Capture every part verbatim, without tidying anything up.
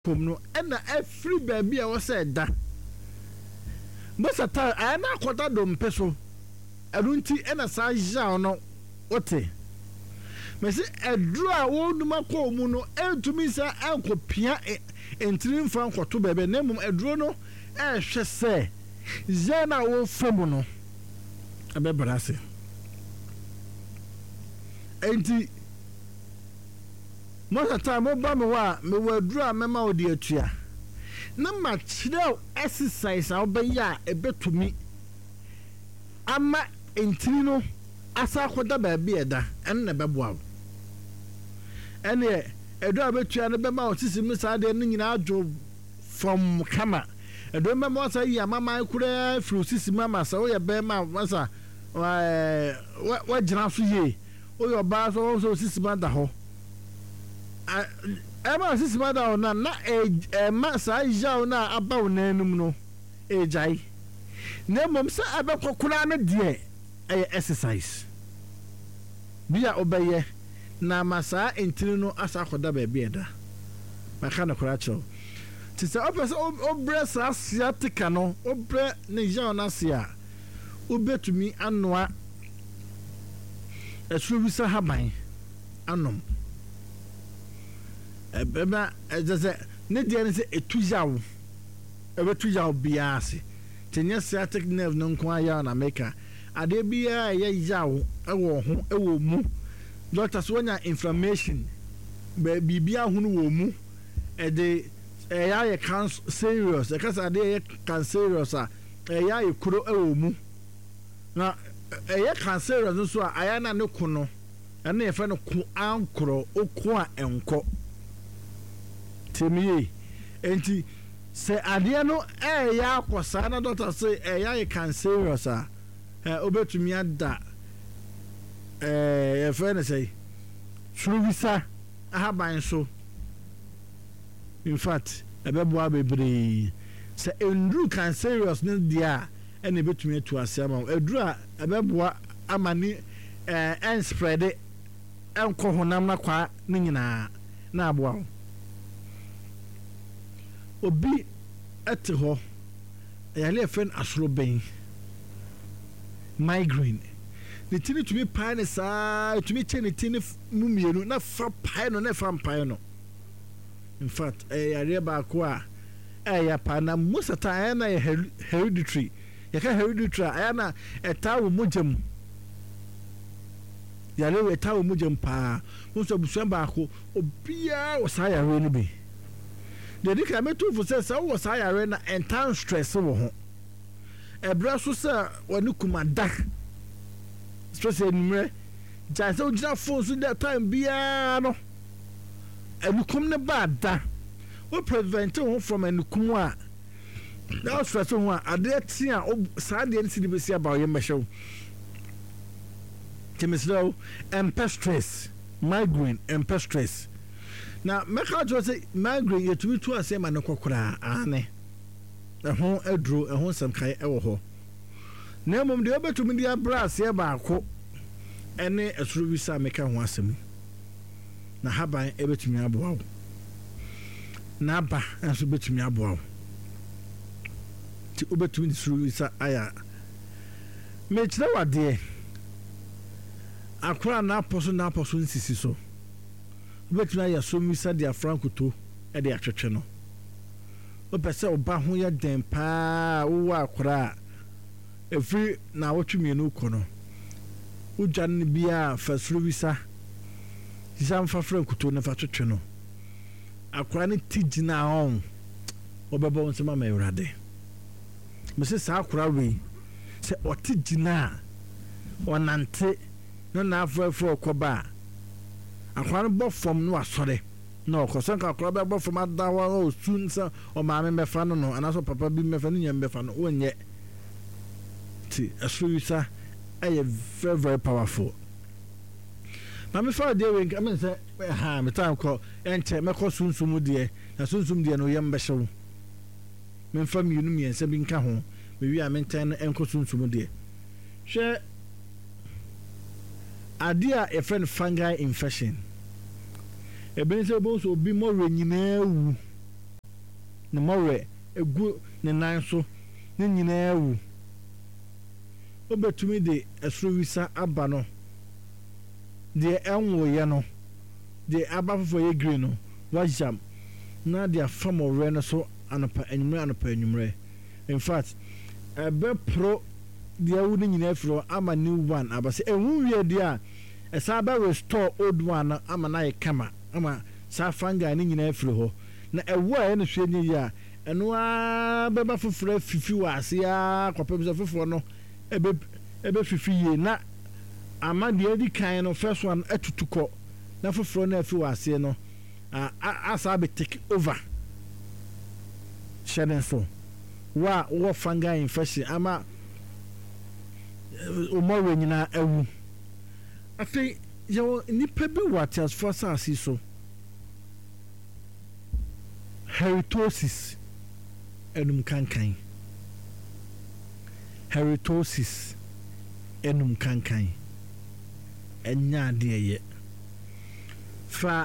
pom no na every baby a was said da Masa ta ana kwata do mpeso erunti na sa ja no wote mesi edru a wonuma ko mu no entumi sa ankopia entiri mfa nkoto bebe na mum edru no e hwe se je na wo fam no abebrase enti Masa ta mo ba me wa me wadru a mema odi atua na ma chire exercise a obeya ebetumi ama entiri no asa koda ba bi eda en na beboa ene edo abetua ne bema otisi mi sa de nyina adwo from kama edo mema sa yi amama kura fru sisi mama sa o ye be ma masa wa wa jina so ye o yo ba so so sisi ma da ho Ema sisi mada ona na e ma sa ja ona aba ona enum no e jai na mom sa abekokura na de e exercise bia obeye na masa entiri no asa koda ba bia da maka na kura cho ti se opese obre sa asiatica no obre ne ja ona sia obetumi anoa esuru bisa haban anom Ebeba ejese ne dia ne se etujawo ebetujawo biase tenye sciatic nerve no nko aya na meka ade bia ye yawo ewo ho ewo mu doctors wonya inflammation be bibia hunu wo mu ede eya ye cancer serious e kasa ade ye cancerous a eya ye kuro ewo mu na eya cancerous no so aya na ne kuno ene ye fa no ku ankoro oku a enko Temiye enti se ade no eh ya akosa na doctor say eh ya cancerous a eh obetumi ada eh e friend say suruvisa ahaban so in fact ebeboa bebre se endru cancerous no dia ene betumi atu asema edru a ebeboa amani eh en spread enko honam na kwa ni nyina na aboa Obi ete ho yale fen asro ben migraine the tini to be pine sa to me tini tini mumienu na fa pine no na fa pine no in fact eh yale ba ko a eh ya pa na musata ya na hereditary ya ka hereditary aya na eta wo mojam yale we eta wo mojam pa muso busuan ba ko obia wo sa ya we ni bi The dika metu for say so was I arena and town stress wo ho. E bra so say wani kumada. Stress enumre. Ja say ojina phone so that time bia no. Enukum ne bada. We prevent ho from enukum a. Now stress ho a ade tia sa de nti be sia ba ye mehwe. Kemislo and stress, migraine and stress. Na meka jo say migraine yetumi tu asema ne kokora ane ehon edro ehon samkai ewo ho na mom de obetumi dia brass ye baako ene esuru bisa meka ho asem na haban ebetumi aboa na ba enso betumi aboa ti obetumi esuru bisa aya me kire wade akora na aposo na aposo nsisi so Betuna ya somisa dia frankuto e de atwetwe no. Opese oba ho ya den pa wo akora efri na wotwemi no kono. Ujan bia fasrubisa. Jam fa frankuto na fa twetwe no. Akora ne tigina on. Obebo nsema ma ewrade. Mese sa akora we se otigina onante no na afrefro okoba akwara bo fom no asore no kosan ka akwara be bo fom adawa o sunsa o maame mefa no no anaso papa bi mefa no nyam mefa no wonye ti asruisa ay very very powerful mama fa de we am say ha me time ko enche me ko sunsum de na sunsum de no yem be hyew me fa mi unu mi ense bi nka ho me wi a me nten enko sunsum de hwe Adia a friend fungal infection. A benzo bones will be more renyina wu. ne more egu ne nan so ne nyinaa wu obetumi de esoro wisa aba no de enwo ye no de aba fofo ye green no wajam na de afam ore no so anopa enwumre anopa enwumre in fact ebe pro de awu ne nyinaa fro ama new one abase ehun wie de a esa ba restore old one ama na ye kama ama sa fanga ne nyinaa fro ho na ewo a ne hwe nyi ya eno a beba foforo fifi wa ase a kopem se foforo no ebe ebe fifi ye na ama de edi kan no first one atutuko na foforo na afi wa ase no a asa be take over shedding so wa wo fanga infection ama umore nyina ewu afi yo nipa bi watias for sase so halitosis enum kankan halitosis enum kankan enya de ye fa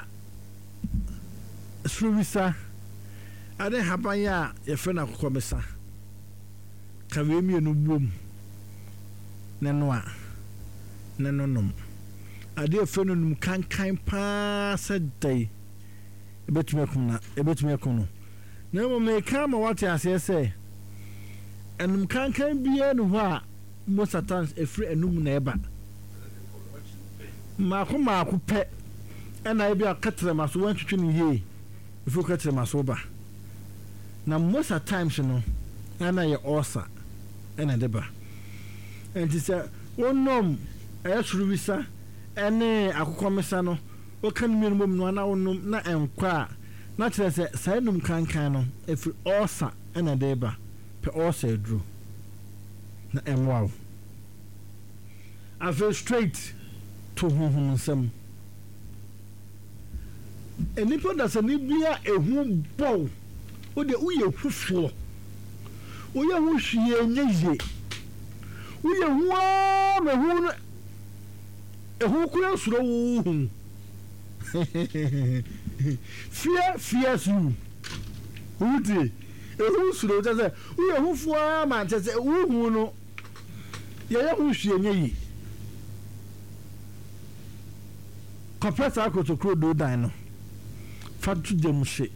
sruwisa ade haban ya ye fe na kokomesa ka we mi enu bom neno a neno nom ade fe no num kankan pa sadai ebetumi akuna ebetumi akuno na mo me ka ma wate ase se enum kankan bia no ho a mo satans efri enum na eba ma ko ma ko pe ena ebi akatre maso wan twetwe ni ye ifu katre maso ba na most of times no ana ye osa ena deba enti se wonom ayasuru wisa ene akokomesa no o kan mi no no na wonom na enkwa na kire se sai num kankan no efri osa ena deba pe osa edru na emwa afa straight to honhom nsam enipo da se ni bia ehu bow o de uye hufuo uye hu hwie nyeje uye hu a me hu no ehu kura suro hu fear fears you uti ehu suro tese uye hu fuo ma tese hu no ye ye hu hwie nyeje Compressor akotokro do dan no fatu dem hye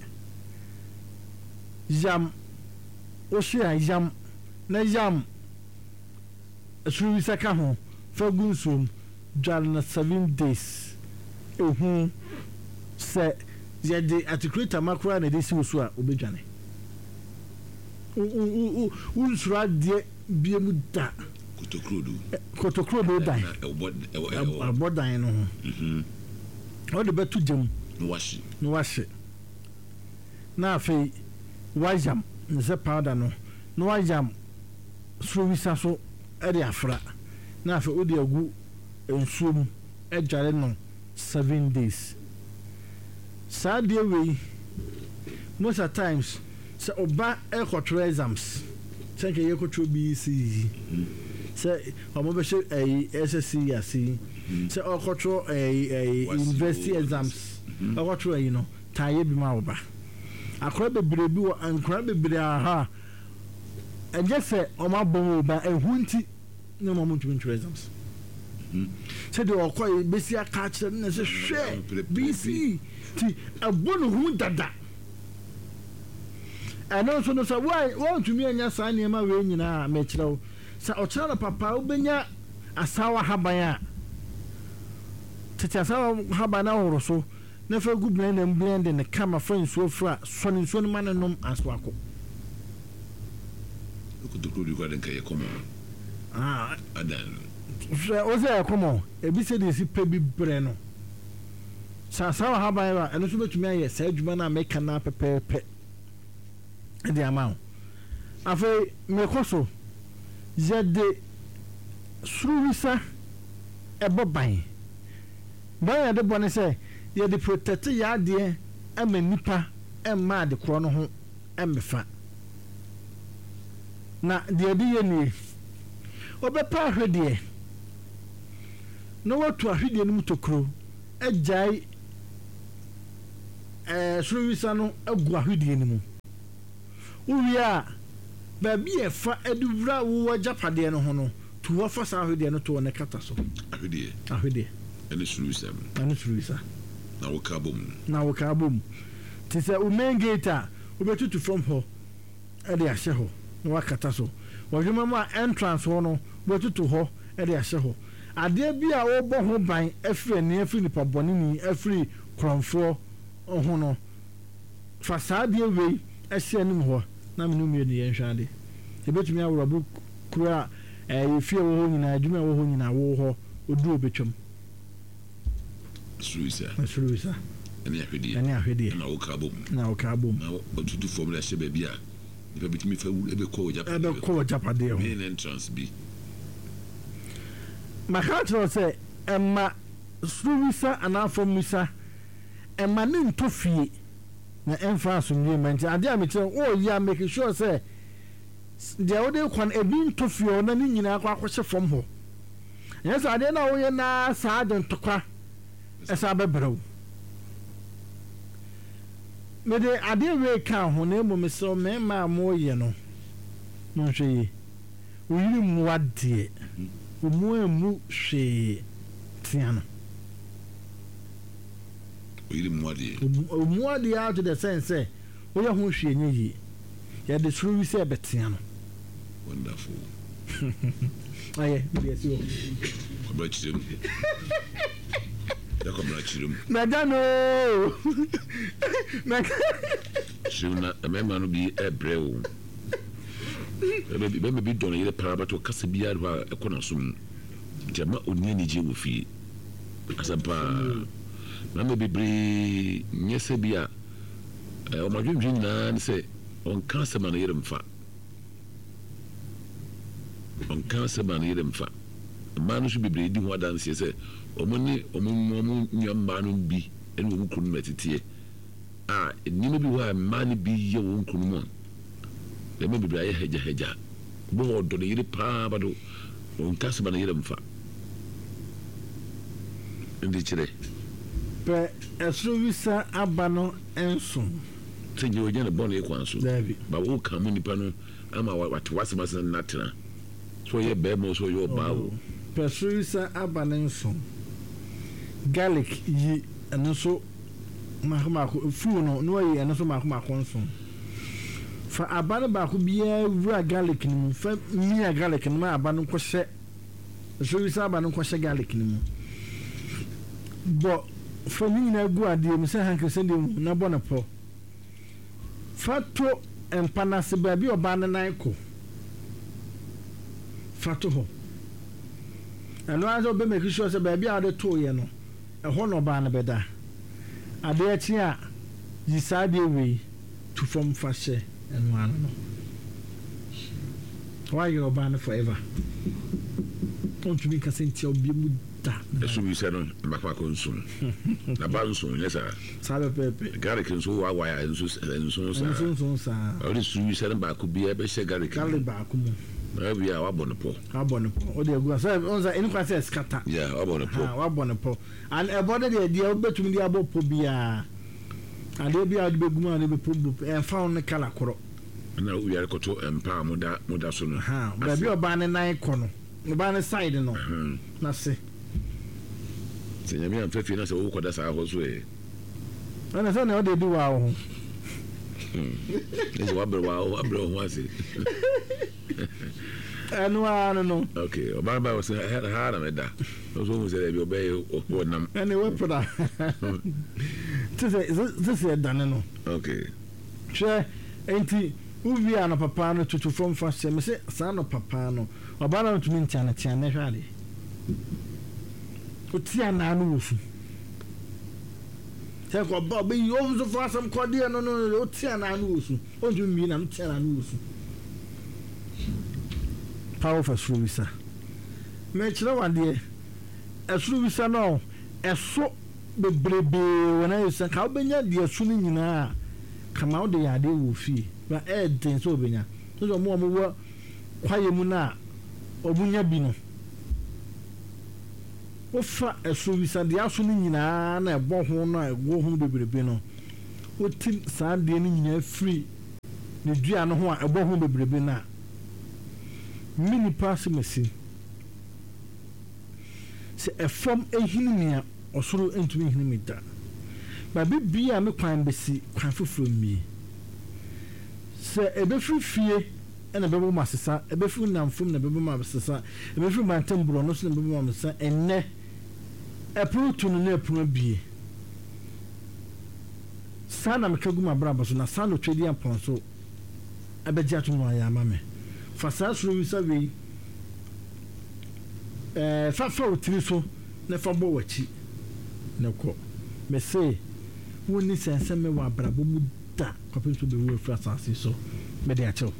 jam o hye jam na jam suru saka ho fagun som dwal na seven days ehun se ye de articulate makra na de si so a obedwane u u u unsura de biemu da kotokro do kotokro do dan abodan no ho mhm o de betu jam no washi no washi na afi wajam nse powder no no wajam sruwisa so e de afra na afi o de agu ensuom e dware no seven days sad we most of times se oba e control exams se ke ye control B C se omo be she S S C ya si se o control eh university exams o control you know taye bi ma oba akora bebre bi wo ankora bebre aha eje se o ma bon oba ehunti no mo ntumi ntwe exams se de o ko besi aka kire na se hwe B C ti abonu hu dada ano so no so why want to me anya sa na ma we nyina ma kire sa o kire papa obenya asawa haban a tete asawa haban na horo so na fa gu blend and blend ne kama friends so fra so ni so man nom aso akọ ko to ko di ko den kay komo ah adan o se komo e bi se de si pe bi bre no sa asawa haban ra eno so betumi aye sa adwuma na make na pepepe e di amount afa me koso je de sruwisa e boban ban de bone se ye de protect ya de ama nipa e ma de kro no ho e mefa na de de ye ni obepa ahwede no watu ahwede no mutokro ejai eh sruwisa no agu ahwede ni mu uria baby e fa eduvra wo japade no ho no to wo fa sa ahwede no to ne kata so ahwede ahwede ene suluisa ene suluisa na wo ka bom na wo ka bom ti se o main gate a obetutu from ho e de ahye ho na wakata so wodwema mu a entrance ho no obetutu ho e de ahye ho ade bia wo bo ho ban afiri ne afiri nipa boni ni afiri kronfo ho no fasade we ahye anim ho na menu mi de yenhwade ebetumi awrobu kura eh yefie wo ho nyina adwuma wo ho nyina wo ho odu obetwam suluisa suluisa ene ahwede ene ahwede na wo ka bom na wo ka bom na otutu form la shebe bia nipa bitimi fa ebe ko japade ebe ko japade ho main entrance bi makatro se emma suluisa anafom misa emma ne ntofie na emfa so nwie manti ade a meche o ya make sure say de o de kwan ebi ntofie o na ni nyina akwa akwhye fom ho yes ade na wo ye na sa de ntokwa esa bebrew me de ade we ka ho na emu me so me ma mo ye no no hwe o yiri mu ade o mu emu hwe tiano o yiri mu ade o mu ade out to the sense o ye ho hwe nye yi ya de suru se betiano wonderful aye yes yo ko chirem ya ko bra chirem na dano na chirem na me ma no bi ebreu ebe be me bi don yele para to kasa bi arwa e kona sum jama oni ni je wo fi asampa na me bibri nyese bia o ma dwendwen na se on kasa ma na yere mfa on kasa ma na yere mfa ma no so bibri di ho adanse se omoni omo nyamba no bi ene wo kunu metete ah ni bi wa ma ni bi ye wo kunu mo le me bibri aye heja heja bo do de yire pa ba do on kasa ma na yere mfa ndi chire pe esrovisa abano enso tenye oje na bon e kwanso dabi ba wo kan mu nipa no ama wat wasemase na tena so ye be mo so yo ba wo pe esrovisa abano enso garlic yi enoso mahoma ko fu no no yi enoso mahoma ko enso fa abano ba ko bia wura garlic ni fa mia garlic ni ma abano ko hye esrovisa abano ko hye garlic ni mu bo fa ni na gu ade mu se hanke se dem na bo na po fato empanase ba bi oba na nan ko fato ho eno azo be make sure se ba bi ade to ye no e ho no ba na beda ade achi a yisade we to from fashe eno ano no why you oba na forever don't you make a sense of bi mu da eso wi se no ba kwa ko nsum na ba nsum yesa sabe pepe garlic nso wa wa ya nso nso sa nso nso sa o de su wi se ba ko bi e be she garlic garlic ba ko mu na bi a wa bono po wa bono po o de egu so on za eni kwa se scatter yeah wa bono po ha wa bono po and e body de de obetumi de abo po bia ade bia de begum ade be po e fa on kala koro na wi are ko to empa moda moda so no ha ba bi oba ne nan ko no oba ne side no na se senya mi am fefi na se wo koda sa ho so e ana se na o de di wa ho ese wa bro wa wa bro ho ase anu anu no okay o ba ba o se ha ha na me da so so mo se bi o be o nam ene we poda tse tse tse dan no okay che enti uvi ana papa no tutu from fast me se sa no papa no oba na tumi ntiana tiana hwade otia na anu wofu te ko ba be yom so fa sam ko de no no otia na anu wofu onju mi na mtia na anu wofu power for service me chira wade esuru bisa no eso bebrebe wona yesa ka obenya de esu ni nyina kama ode ya de wo fi ba e den so obenya so mo mo wo kwaye mu na obunya bi no ofa eso bisa de aso ni nyina na ebo ho no ego ho bebrebe no otim saa de ni nyina free ne dua no ho a ebo ho bebrebe na mini pass mesi se efom ehini mia osoro entumi ehini mi da ba bibia me kwan besi kwan foforo mi se ebefri fie ena bebo masesa ebefri namfom na bebo masesa ebefri mantembro no so na bebo masesa enne epro tunu na epro bie sana mekagu mabraba so na sana twedi ampon so abeji atumu ayama me fasa suru wi sabe eh fa fa otiri so na fa bo wachi na ko me say woni sense me wa brabo mu da kopin so be wo fra sanse so me de acho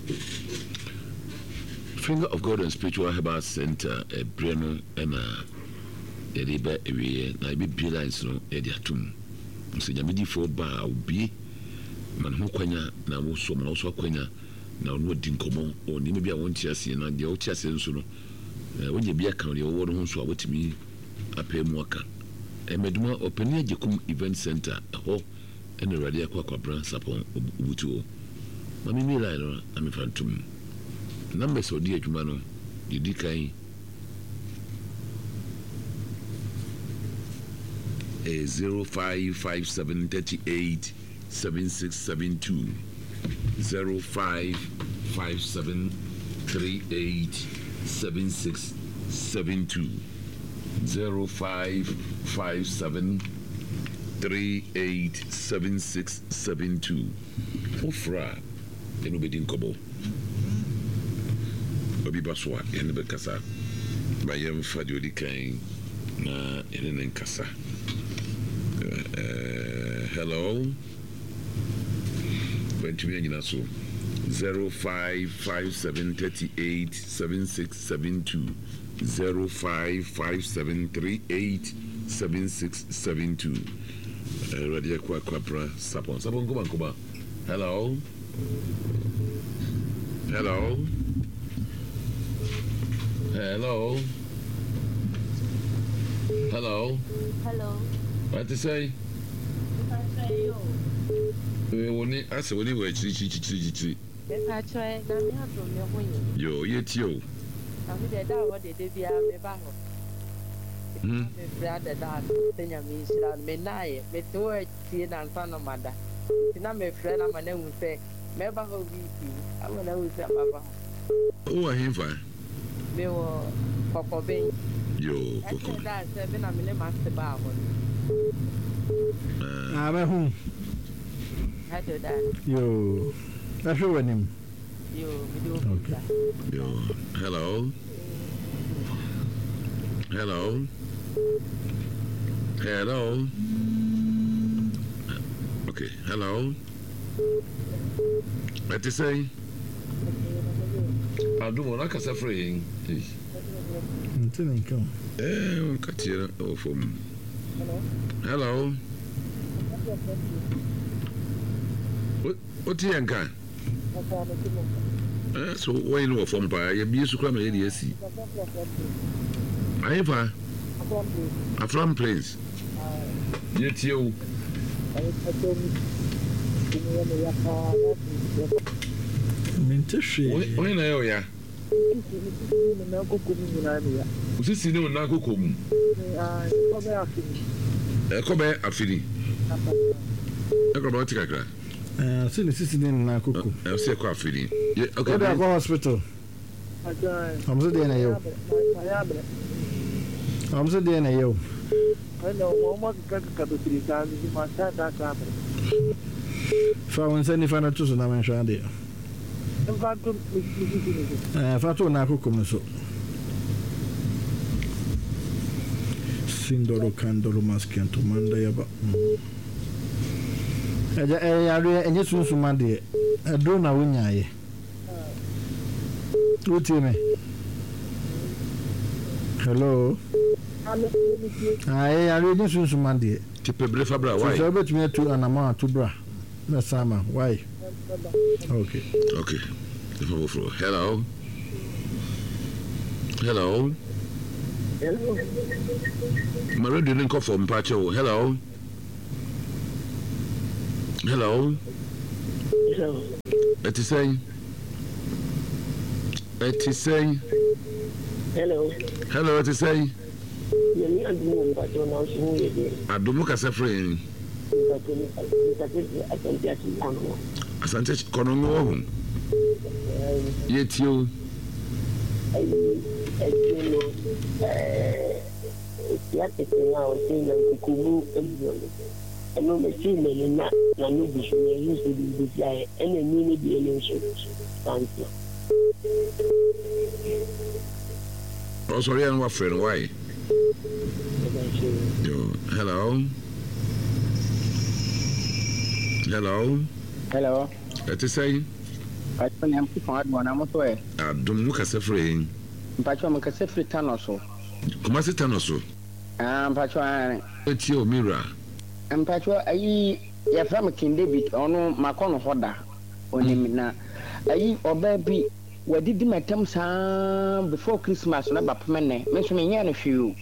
Finger of God and Spiritual Herbal Center e breno ena e riba ewie na bi bilance no e de atum so nyamedi fo ba obi man ho kwanya na wo so ma wo so kwanya na no di nkomo oni me bia won tiase na de wo tiase nso no wonye bia kan de wo no so a wotimi apemu aka e meduma openi ajekum event center ho ene radio akwa kwabran sapon obutu mami mi line no ami fantum number so di adwuma no di kan e zero five five seven three eight seven six seven two zero five five seven three eight seven six seven two zero five five seven three eight seven six seven two ofra eno be din kobo obi baswa eno be kasa ba yem fadi odi kan na eno nen kasa. Uh, hello. When to me so zero five five seven thirty eight seven six seven two zero five five seven three eight seven six seven two. Radio kwa kwa pra sapon sapon kuba kuba. Hello. Hello. Hello. Hello. Hello. What to say? We woni ase woni we chiri chiri chiri chiri. E ka try na me ha to me ho yin. Yo, yeti yo. Na me de da wo de de bia me ba ho. Hmm. Me bra de da de nya me sira me na ye me to e tie na nsa no mada. Ti na me frɛ na ma na hu sɛ me ba ho bi ti. Awo na hu sɛ ma ba. O wa hin fa. Me wo kokoben. Yo, koko. Da sɛ be na me le ma se ba ho. Ah, ba hu. Hello, Dad. Yo, that's your name. Yo, video. Okay. Yo, hello. Hello. Hello. Okay, hello. What you say? I don't want to say free. Nothing come. Eh, cut here. Oh, from. Hello. What what you can? Eh, so why no from pa? You be so come here dey see. Ayi fa. Afram place. Yet you. Mintishi. Why na yo ya? Usisi ni na koko mu. Eh, ko be afiri. E ko ba ti kakra. Eh, so the sisi ni na koko. Eh, se ko afiri. Okay. Go to hospital. I'm so there na yo. I'm so there na yo. Fa won send fa na to so na men hwa de. Eh, fa to na koko mu so. Sindoro kandoro maskanto manda yaba. Eja eh yare enye sunsu mande. Edo na wonyaye. Uti me. Hello. Ah, eh yare enye sunsu mande. Tipe brefa bra why? So bet me to anama to bra. Na sama why? Okay. Okay. Hello. Hello. Hello. My radio didn't call for Mpacho. Hello. Hello. Hello. Eti say. Eti say. Hello. Hello, eti say. Yemi adumu mpacho na oshimu yede. Adumu kase free. Mpacho ni asante ati kono. Asante kono ngo. Yetio. Ai ai no eh ya te tenga o tenga kukubu ebyo. Eno machine ni na na no bisho ni use di di ya ene ni ni bi ene so. Thank you. Oh, sorry, I'm friend. Why? Yo, hello. Hello. Hello. Eti say. Pacho ni ampi kwa adwa na moto e. Adumu kase free. Pacho mo kase free tanoso. Kuma si tanoso. Ah, pacho an. Etio mira. Am pacho ayi ya from King David ono makono hoda. Onim na ayi oba bi wadidi matam saa before Christmas na bapmene. Me so me nya na hwiu.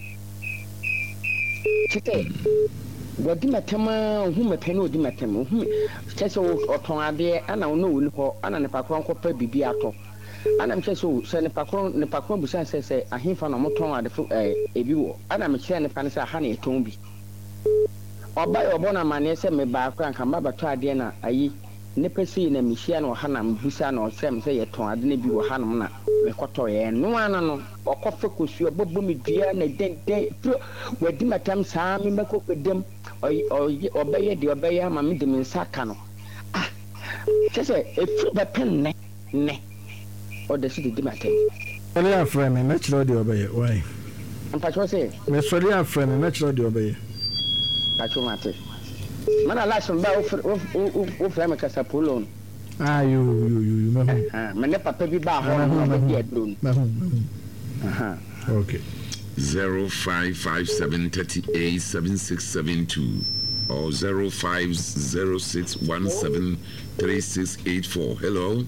Chite. Wadi matama hu mepene odi matama hu chese oton ade ana ono woni ho ana ne pakron ko pa bibi ato ana me chese se ne pakron ne pakron busa se se ahimfa na moton ade eh ebi wo ana me chese ne pa ne se aha na eton bi oba yo bona mane se me ba akran kan ba bato ade na ayi ne pesi na mihia na ha na busa na osem se ye ton ade ne bi wo ha no na me koto ye no ana no okofe kosu obobo me dua na den den wadi matam saa me meko pedem oy oy obeye de obeye ma me de me nsaka no ah chese efu ba pen ne ne o de si de matam Sorry, a friend, and natural the obey. Why? am pacho se Me sorry, a friend, and natural the obey. pacho mate mana last ba o o o frame kasa polon Ah, you, you, you, you, me. ah me ne papa bi ba ho no ba di adron Me, me. aha Okay. Zero five five seven thirty eight seven six seven two or zero five zero six one seven three six eight four. Hello.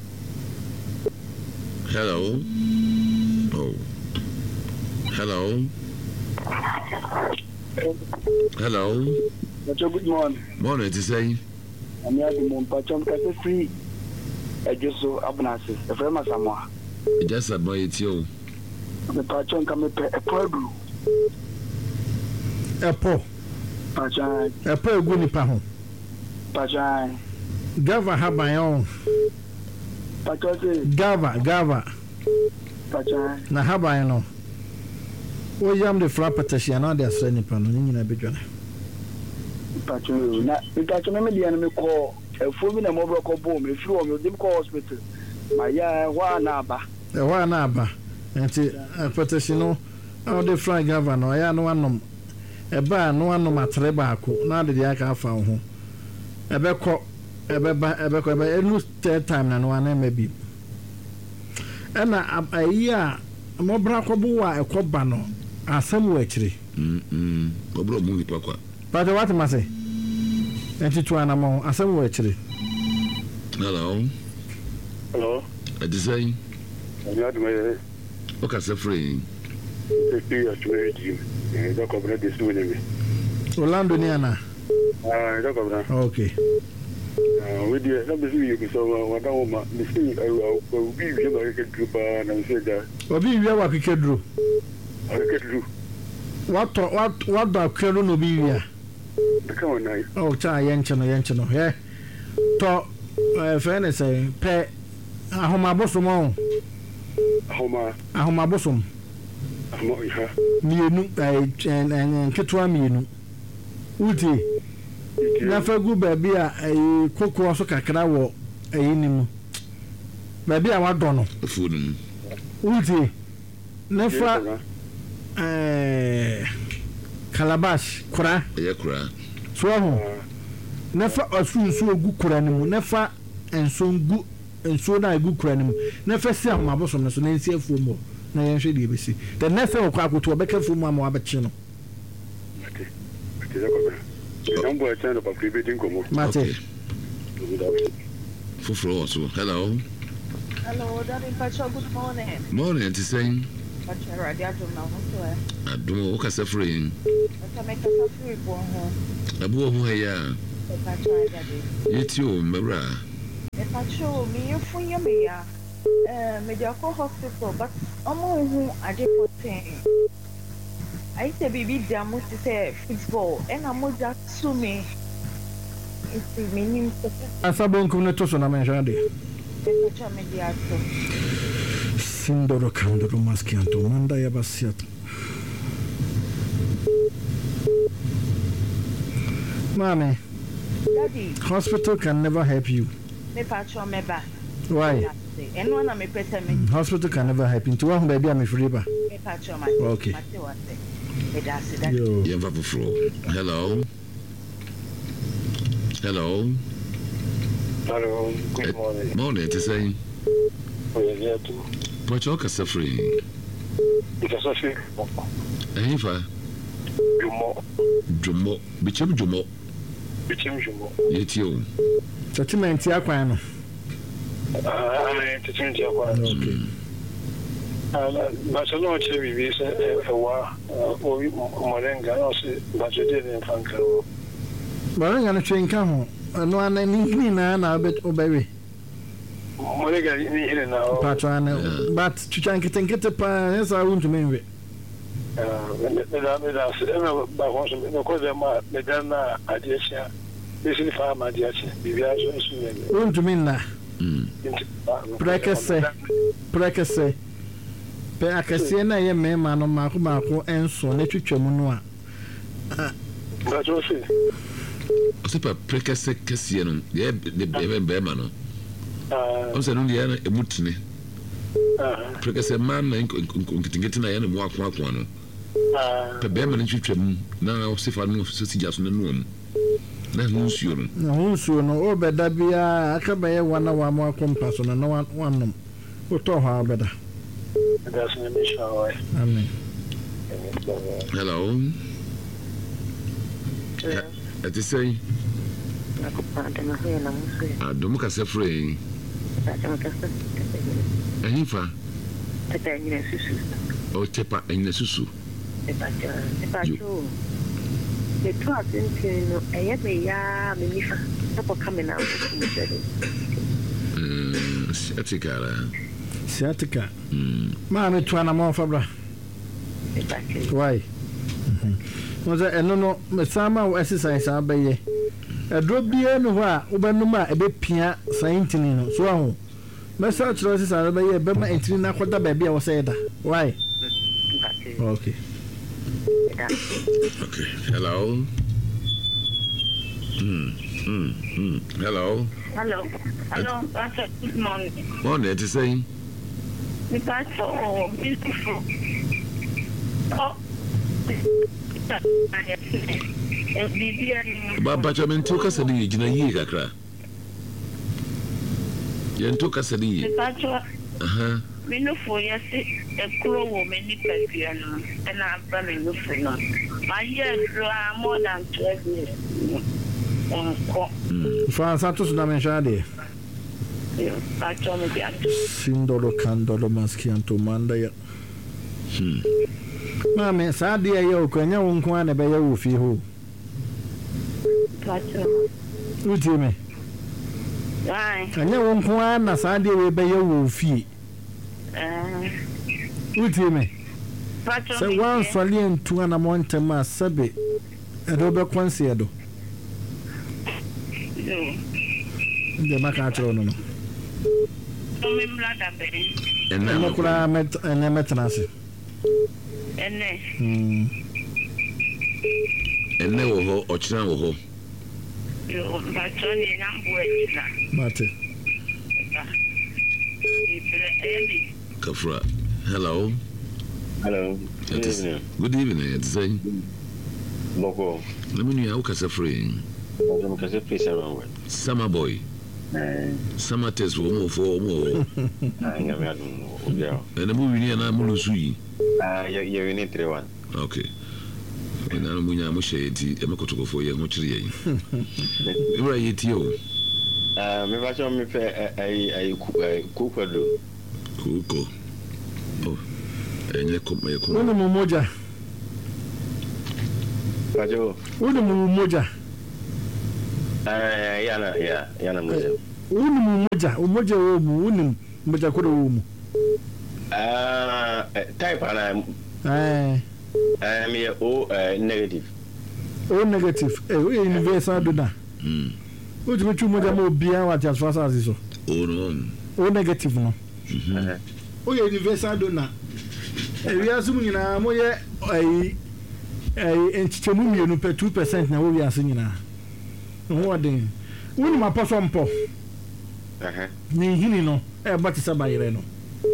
Hello. Oh. Hello. Hello. Good morning. Morning, to say. I'm here to Mompacho kase free. Ejoso abnase. E frema Samoa. Just about it, yo. Me pacho nka me pe e podu. Epo. Pacho. Epo egu nipa ho. Pacho. Gava habayon. Pacho se. Gava, gava. Pacho. Na habayon no. O yam de fra patesia na de asra nipa no nyina bedwane. Pacho na me pacho me me dia na me ko efo mi na mo bro ko bo me firi o me dem ko hospital. Ma ya wa na aba. E wa na aba. Enti patesia no o de fra gava no ya no anom. E ba no anom atre baako na de dia ka afa ho. E be ko e be ba e be ko e be enu third time na no ana ma bi. E na ayi a mo bra ko bo wa e ko ba no asem wo akire. Mm mm. Obro mu nipa kwa. But what am I say? Enti tu ana mo asem wo akire. Hello. Hello. I say. I'm here to me. Okay, so free. Take you to me. Eh, da ko bra de su ni me. Orlando ni ana. Ah, da ko bra. Okay. Ah, we dey na be you so wa da wo ma. Me see o bi bi ba ke grupa na se da. Obi wi wa kekedro. Akekedru. What what what da kwero no bi wi a. Ka wona. Oh, cha yenche no yenche no. He. To eh fene say pe ahoma bosom on. Ahoma. Ahoma bosom. Ahoma iha. Mienu eh en ketwa mienu. Uti. Na fa gu ba bi a eh kokoro so kakra wo eh nimu. Ba bi a wadɔ no. Food. Uti. Na fa eh calabash kura. Yeah, kura. So ho. Na fa asunsu ogu kura nimu. Na fa ensongu enso na egu kura nimu. Na fa si ahoma bosom no so na nsi afuo mo. Na yen hwe de besi. The next time okwa akoto obeka fu mu ama wabeche no. Mate. Mate da ko bra. Nambo a channel pa private inkomo. Mate. Fufuro also. Hello. Hello, Daddy Pacho, good morning. Morning, to say. Pacho, I don't know what I don't know. Okay, so free. to make a free for her. Abu who ya. Pacho, Daddy. You too, Mara. Patrol, me you for your me ya. Uh, medical hospital, but almost who I did for ten. I say baby, they are most to say football, and I'm more that to me. It's the meaning of Asabon Kuneto na menjade. the picture mediato. Sindoro Kandoro Maskianto, Manda Yabasiat. Mommy, Daddy, hospital can never help you. me patrol me back. Why? And one of me person me Hospital can never help you. To one baby, I'm free. me patrol my. Okay. Me that's it. Yo. Yeah, Papa Flo. Hello. Hello. Hello, good morning. Morning, to say. Oh, yeah, too. But you're suffering. Because I feel Eh, fa. you more, Jumo. Bicham Jumo. between you more. Yet you. Settlement Yaquano. I entertained your one. Okay. But I know it's a while, or Morenga, also, but you didn't find Carol. But I'm going to train come. No one any na bit obey. Morenga, you need now. Patron, but to try and get the pan, yes, I want to mean it. Madame, I want to know because I'm Madame Adiacia. This is farm Adiacia. Bibias, Want to mean that. Prekese, prekese. Pe akese na ye me ma no mako mako enso na twetwam no a. But you see, Super prekese kese no. Ye de be be ma no. uh, O se no ye na emutine. uh, Prekese man na nkitingeti na ye na mu akwa akwa no. uh, Pe be ma na twetwam na o se fa no so si jaso na no. Na hunsuo no. Na hunsuo no obeda bia aka be ye wana wa mo akompa so na no wanom. O to ha obeda. that's an issue. Amen. Hello. At the say, I don't make a free. And if I oh, Tepa and the Susu. The trust into a ya, me for coming out. Um, Satica. Siatica. Mammy twana mo fabra. Why? Was there no no me sama exercise abeye. E dro bia no ho a ubanuma e be pia saintini no so ahu. Me sa tro exercise abeye be ma entini na kwada ba bia wo say da. Why? Okay. Okay. Hello. Hmm. Hmm. Hmm. Hello. Hello. Hello. Pastor, good morning. Morning, to say. The pastor, oh, beautiful. Oh. But Benjamin took us a lead in a year, Kakra. You took us a lead. The pastor, Uh huh. we know for yes, a crow woman, piano, and I'm coming with for none. My years are more than twelve years. Fa Santos na menjade. Pastor, me Sindoro Kandoro Maskianto Manda ya. Hmm. Mame sa de ye okwanya wo nko na be ye wo fi ho. Pastor. Uti me. Aye. Anya wo nko na sa de we be ye wo fi. Eh. Uti me. Pastor. Se wan sole entu na mo ntema sabe. E do be kwanse edo. De maka atro no no. No me mlada be. And Na now, kura met na metnase. Ene. Hmm. and now, or China, Yo, pastor ni nambo ejina. Mate. Ibre Kafra. Hello. Hello. Good evening. Good evening. It's saying, Boko, let me know how free. I'm going to face around. Summer boy. Summer test for more for more. I don't know. And the movie near Namulusui. Ah, you're in it, one. Okay. And I'm going to shade. I'm going to go for you. Much re. Where are you? Ah, me va a me a cook. Kuko. Oh. And you cook me a Woni cook. mu moja. Pajo. Woni mu moja. Ah, yana, yeah, yana moja. Unum moja, umoja wo mu, unum moja ko wo mu. Ah, type ana eh eh me o negative. O negative. Eh, we universal donor. Mm. O ti metu moja mo bia wa just fast as so. O no. O negative no. Mhm. O ye universal donor. Eh, we asum nyina mo ye ai ai entitemu mienu pe two percent na wo wi ase nyina. Ho odin. Woni ma poso mpo. Eh. Ni hini no, e ba ti sabayire no.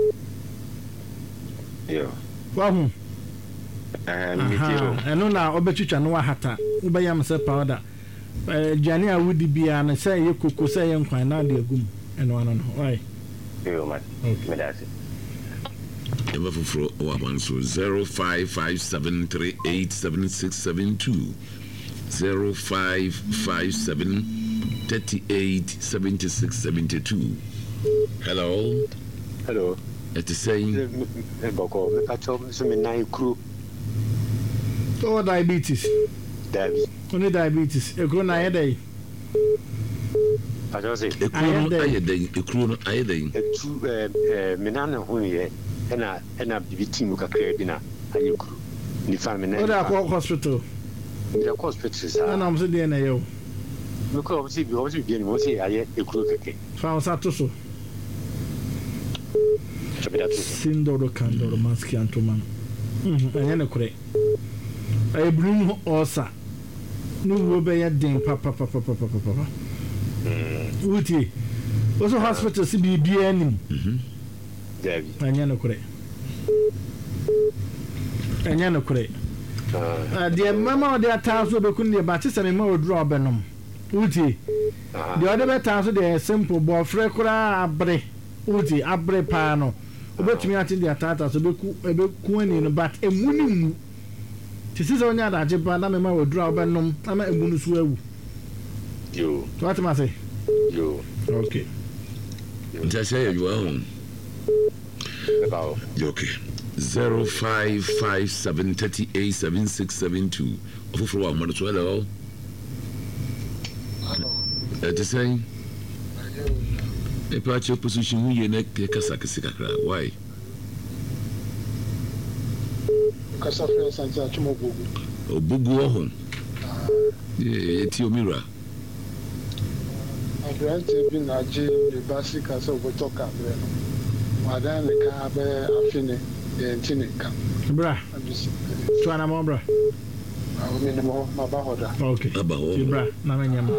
Yo. Wa hu. Eh, me tiro. Eno na obetwitwa no wa hata. Wo ba yam se powder. Eh, Jani a wudi bia na se ye koko se ye nkwan na de agum. Eno ano no. Why? Yo man. Me that's it. Ever for one so zero five five seven three eight seven six seven two zero five five seven thirty eight seventy six seventy two. Hello. Hello. It is saying Boko, me pacho so me nine crew. Oh, diabetes. Diabetes. Only diabetes. E go na yedai. Pacho say. E crew no ayedai, e crew no ayedai. E tu eh me na na hu ye. Ena ena bibi team ka create bi na aye crew. Ni fa me na. O da ko hospital. Me da hospital sa. Na am se de na yo. Me ko obisi bi obisi bi ni mo say aye e crew keke. Fa o sa to so. Sindoro Candoro Maski Antoman. Mhm, anya na kure. Ay blue osa. No wo be ya den papa papa papa papa. Mm. Uti. Also hospital si bi bi anim. Mhm. Davi. Anya na kure. Anya na kure. Ah, de mama de ataso be kun de ba ti se me ma odru obenom. Uti. De ode be taso de simple bo frɛ kura abre. Uti abre pa no. Obetumi ati dia tata so beku ebeku ani no but emuni mu tisi so nya daje ba na me ma wodura obenom na ma emunu so awu yo to what ma say yo okay just say you are home about okay zero five five seven three eight seven six seven two ofofro wa mo to hello hello it is saying e pa che position hu ye na kasa kasa kakra why kasa fe sanja chumo bugu obugu ohun eh ti omira abrante bi na je le basi kasa oboto ka bre no wada ne ka be afine de ntine ka bra to ana mo bra awu me mo ma ba hoda okay aba ho bra na me nyam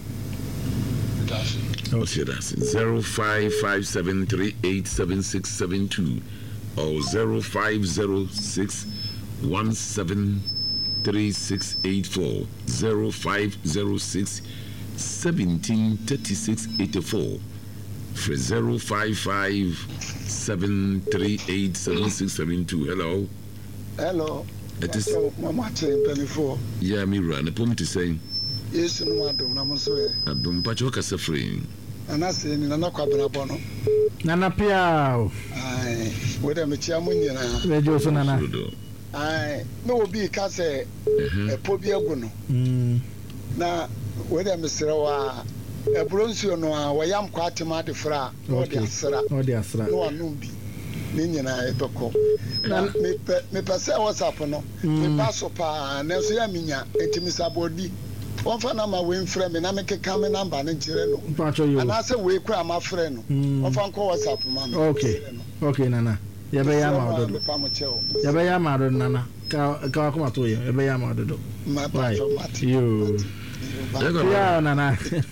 okay that's zero five five seven three eight seven six seven two or zero five zero six one seven three six eight four zero five zero six seventeen thirty six eighty four for zero five five seven three eight seven six seven two. Hello. Hello. It is Mama Chen twenty-four. Yeah, me run a poem to say. Yes, no one do Namoso. Abdum Pachoka suffering. And I say, Nana Quadrabono. Nana Piao. Aye, whether Michiamunia. Radio Sonana. Aye, no be case a pobia guno. Na whether Mister Wa a bronzio no, Wayam Quatima de Fra, or the Asra, or the Asra, no one numbi. Nina Boko. Me pass what's up no. Me pass up a Nelsia Minia, Etimisa Bodi. One for my win frame and I make a common number and and I say we cry my friend. One for what's up, man. Okay, okay, Nana. Yabayama, Yabayama, Nana. Come to you, Yabayama. My you. Yeah, Nana.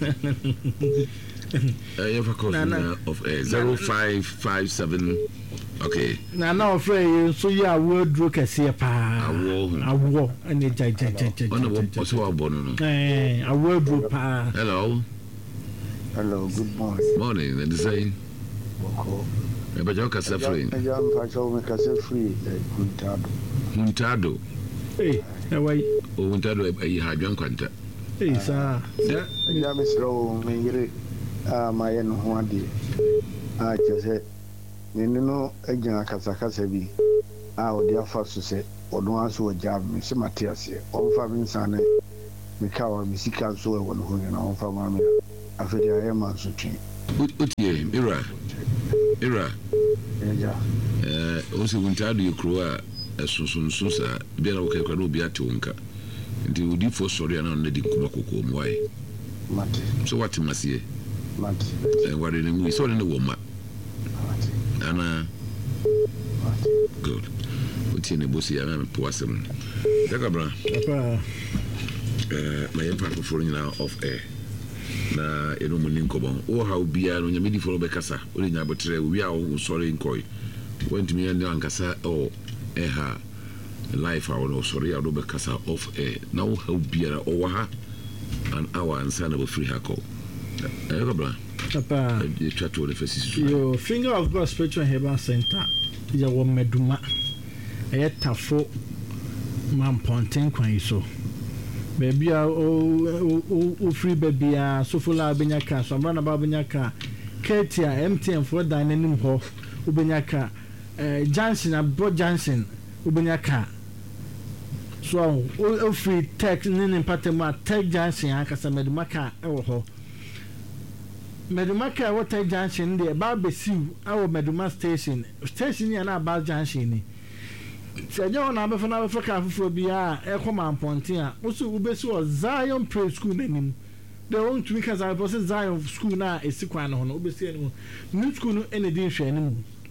I have a call of zero five five seven. Okay. Now, now, afraid so yeah, word look at see a pa. A war and a gigantic. Also, a bonnet. Eh, a word look pa. Hello. Hello, good morning. Morning, and the same. But you're suffering. I am Pacho free, Huntado. Huntado. Hey, away. Oh, Huntado, I had young quanta. Hey, sir. Yeah, Miss Rowe, Mingri, my own one. I just said. Nino agina kasakasa bi a odi afa so se odon aso oja me se matiase onfa me nsane me ka wa me sika so e won ho na onfa ma me afedi aye ma so twi otie era era eja eh o se wuntado yekro a esunsunsun sa bia na wo kai kwa no bia te wonka nti odi fo sori ana na di kuma kokko mu ai mate so what masie mate e ware ne mu so ne wo ma mate ana mate good otie ne bosi ya na po asem daga bra papa eh my impact for nyina off air na eno mu ninkobon o ha obia no nyame di fo be kasa o nya botre wi a wo sori nkoi went me and ankasa o eh ha life I no sorry I do be kasa off air now how biara o wa ha an hour and sana be free hako eh go bra papa you try to refer your finger of God spiritual heaven center ya wo meduma eh tafo man ponten kwan so baby o o free baby a so fula benya ka so amra na ba benya ka Ketia M T N for dan nanim ho ubenya ka eh Johnson abo Johnson ubenya ka so o free tech nin patema tech Johnson akasa medumaka e wo ho medumaka wo tech Johnson de ba besiu awo meduma station station ya na ba Johnson ni seje ona be fana be faka afufuro bia e koma amponten a wo so ubesi o Zion Praise School nanim de won tumi ka za bo se Zion School na esikwan no no ubesi enu new school no ene din hwe enu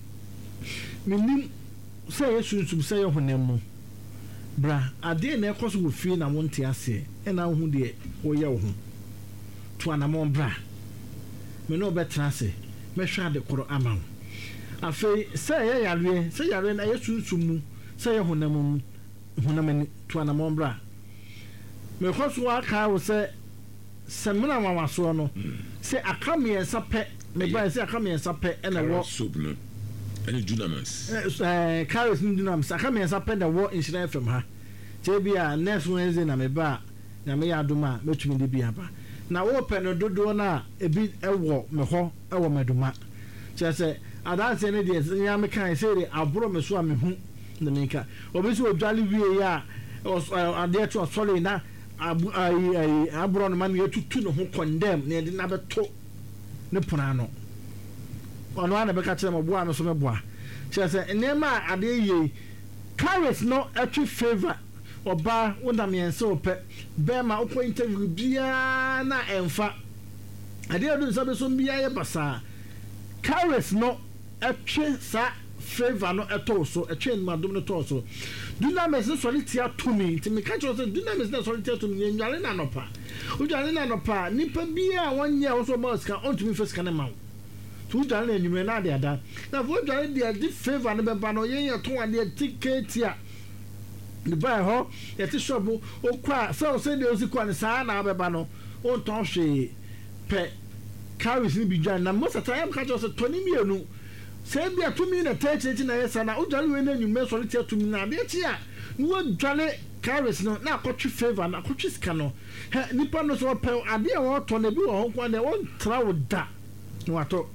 minim say yesu sum say honam mu bra ade na ekoso wo fie na wonte ase e na hu de wo ye wo hu to anamon bra me no betra ase me hwa de koro ama afei say ye yare say yare na yesu sum mu say honam mu honam to anamon bra me koso aka wo say semina mama so no say akame ensape me ba say akame ensape e na wo soup no any dunamis eh carrots ni dunamis akame ensape da wo insurance from ha che bia next Wednesday na me ba na me ya aduma metumi de bia ba na wo pe no dodo na ebi ewo me ho ewo meduma che say adanse ne de nya me kan say de aburo me so a me hu na me ka obi so odwale wie ya ade to sole na abu ai ai aburo no man yetutu no ho condemn na de na beto ne pona no ono ana be ka kire mo boa no so me boa che say enema ade ye carrots no atwi favor oba wona me ense ope be ma opo interview bia na emfa ade adu nsa be so bia ye basa carrots no atwi sa favor no eto so atwi ma dum no to so dunamis no sori tia to me ti me ka kire so dunamis no sori tia to me nwale na no pa udwale na no pa nipa bia wonye wo so ma ska on to me face kana ma tu dwale na nyume na de ada na fo dwale de di favor no be ba no yen ye to ade ticket a the buy ho ye ti shop o kwa so say de o si kwa ni sa na be ba no o ton hwe pe carries ni bi dwan na most of time ka just twenty mienu say bia to me na thirty na yes na o dwale we na nyume so tia to me na de ti a no dwale carries no na akotwe favor na akotwe ska no he nipa no so pe ade a wo to na bi wo ho kwa na won tra wo da no ato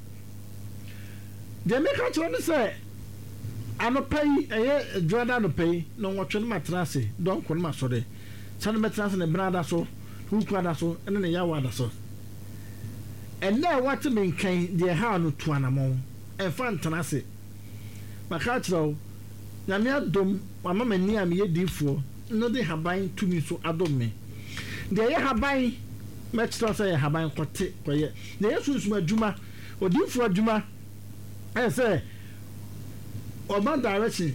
de me ka to no say ano pay eh Jordan no pay no wotwe no matrase don ko no masode san matrase ne brada so hu kwada so ene ne yawa da so enne what me kan de ha no to anamon e fa ntanase maka tro na me adom mama mani am ye difo no de haban tumi so adom me de ye haban me tro say haban kote koye de yesu suma adwuma odifo adwuma e say oba direction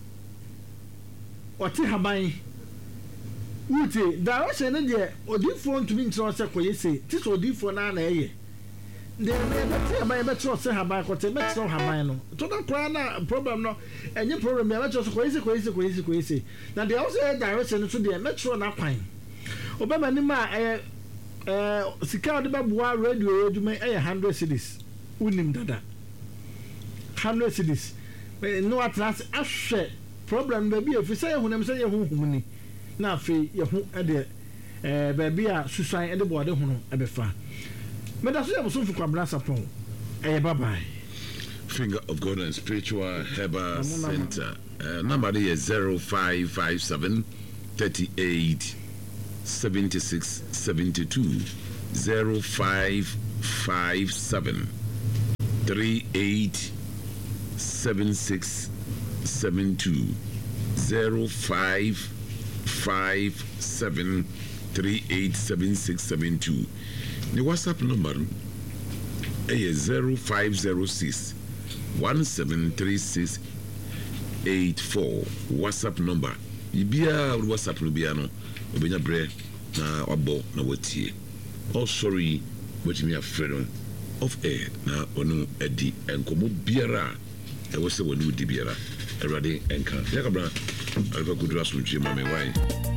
oti haban wuti direction ne de odifo ntumi ntro se koye se ti so odifo na na eye de me ti haban be tro se haban kote me tro haban no to da kwa na problem no enye problem ya me tro se koye se koye se koye se koye se na de also direction so de me tro na kwan oba mani ma eh eh sika de ba boa radio adwuma eh one hundred cedis unim dada one hundred cedis no atras ahwe problem ba bi efi say ehunam say ehunhum ni na afi yehu ede eh ba bi a susan ede bo ade hunu ebefa me da so ya so fukwa blasa pon eh bye bye. Finger of God and Spiritual Herbal Center uh, number is zero five five seven thirty-eight seventy-six seventy-two zero five five seven three eight seven six seven two zero five five seven three eight seven six seven two. The WhatsApp number is zero five zero six one seven three six eight four. WhatsApp number. Ibia WhatsApp no bia no obenya bre na obo na watie. Oh sorry, what me afraid of air na onu edi enkomo biara e wo se wonu di biara erade enka yakabra alfa kudura sunche mame why